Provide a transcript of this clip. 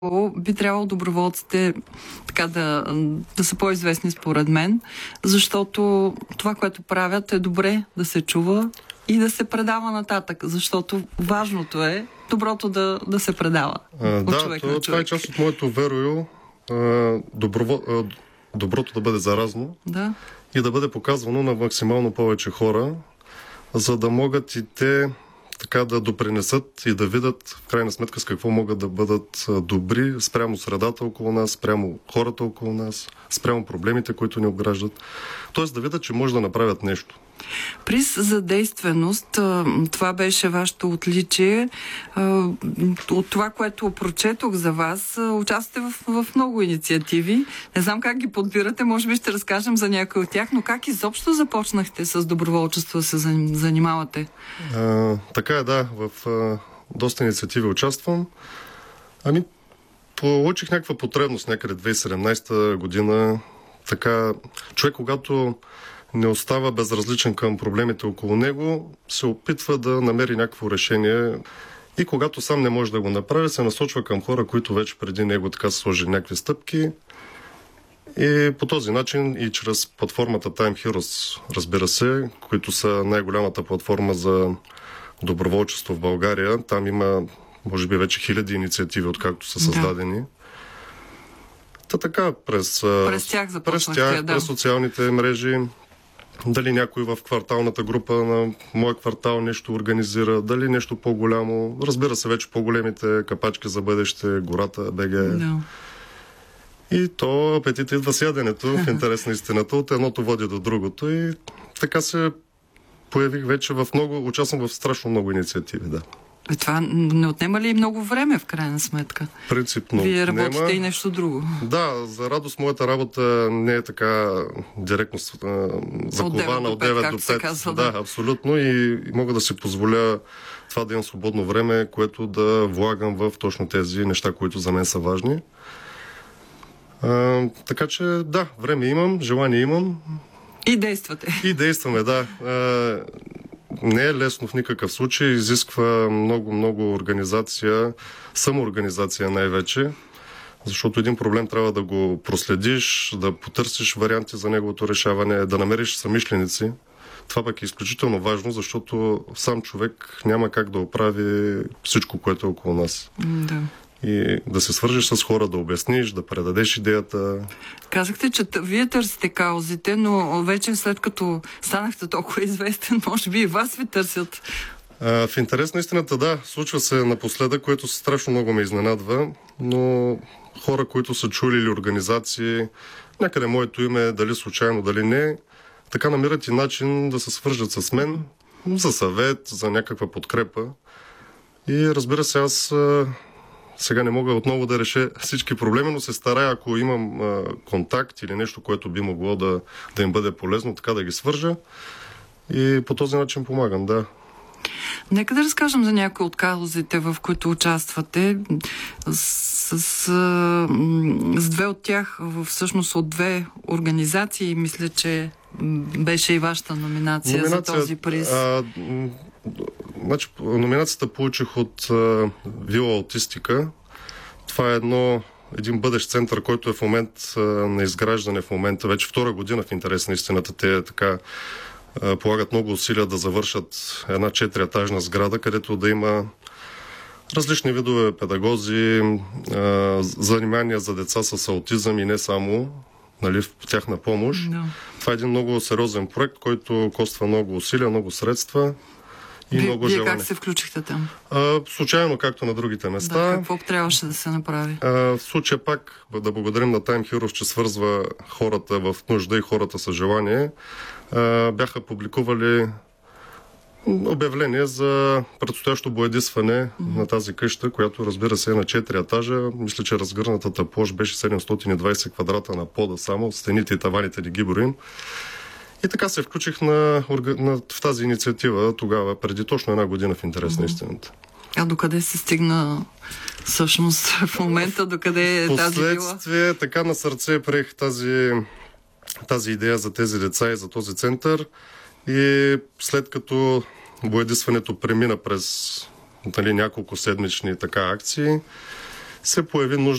би трябвало доброволците така да са по-известни според мен, защото това, което правят, е добре да се чува и да се предава нататък, защото важното е доброто да се предава. Това е част от моето верою, доброто да бъде заразно и да бъде показвано на максимално повече хора, за да могат и те така да допринесат и да видят в крайна сметка с какво могат да бъдат добри спрямо средата около нас, спрямо хората около нас, спрямо проблемите, които ни обграждат. Тоест да видят, че може да направят нещо. Приз за действеност, това беше вашето отличие. От това, което прочетох за вас, участвате в много инициативи. Не знам как ги подбирате, може би ще разкажем за някои от тях, но как изобщо започнахте с доброволчество да се занимавате? Така е, да. В доста инициативи участвам. Получих някаква потребност някъде 2017 година. Така, човек, когато не остава безразличен към проблемите около него, се опитва да намери някакво решение и когато сам не може да го направи, се насочва към хора, които вече преди него така са сложили някакви стъпки. И по този начин и чрез платформата Time Heroes, разбира се, които са най-голямата платформа за доброволчество в България. Там има, може би, вече 1000 инициативи, откакто са създадени. Така, през тях, през социалните мрежи, дали някой в кварталната група на моя квартал нещо организира, дали нещо по-голямо. Разбира се, вече по-големите капачки за бъдеще, гората, БГ. И то апетит идва с яденето, в интерес на истината. От едното води до другото. И така се появих вече участвам в страшно много инициативи, да. Това не отнема ли много време, в крайна сметка? Принципно. Вие работите и нещо друго. Да, за радост моята работа не е така директно закована от 9 до 5. Казва, да, абсолютно. И мога да си позволя това да имам свободно време, което да влагам в точно тези неща, които за мен са важни. Така че, да, време имам, желание имам. И действате. И действаме, да. Не е лесно в никакъв случай, изисква много организация, самоорганизация най-вече, защото един проблем трябва да го проследиш, да потърсиш варианти за неговото решаване, да намериш съмишленици. Това пък е изключително важно, защото сам човек няма как да оправи всичко, което е около нас. Да. И да се свържеш с хора, да обясниш, да предадеш идеята. Казахте, че вие търсите каузите, но вече след като станахте толкова известен, може би и вас ви търсят. В интерес на истината, да, случва се напоследък, което страшно много ме изненадва, но хора, които са чули или организации, някъде моето име, дали случайно, дали не, така намират и начин да се свържат с мен за съвет, за някаква подкрепа. И разбира се, аз сега не мога отново да реша всички проблеми, но се старая, ако имам контакт или нещо, което би могло да им бъде полезно, така да ги свържа. И по този начин помагам, да. Нека да разкажем за някои от каузите, в които участвате. С две от тях, всъщност от две организации, мисля, че беше и вашата номинация за този приз. Номинацията получих от Вила Аутистика. Това е един бъдещ център, който е в момент на изграждане в момента. Вече втора година в интерес на истината. Те така полагат много усилия да завършат една 4-етажна сграда, където да има различни видове педагози, занимания за деца с аутизъм и не само, в тяхна помощ. No. Това е един много сериозен проект, който коства много усилия, много средства. Вие как се включихте там? Случайно, както на другите места. Да, какво трябваше да се направи? В случая пак да благодарим на Time Heroes, че свързва хората в нужда и хората с желание. Бяха публикували обявление за предстоящо боядисване на тази къща, която, разбира се, е на 4 етажа. Мисля, че разгърнатата площ беше 720 квадрата на пода само. Стените и таваните не ги броим. И така се включих в тази инициатива тогава, преди точно една година в интерес на истината. А докъде се стигна всъщност в момента, докъде е тази вила? Впоследствие така на сърце приех тази идея за тези деца и за този център. И след като боядисването премина през няколко седмични акции, се появи нужда